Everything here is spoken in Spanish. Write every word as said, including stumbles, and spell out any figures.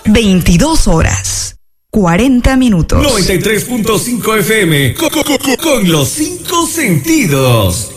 veintidós horas, cuarenta minutos. noventa y tres punto cinco F M, con, con, con, con los cinco sentidos.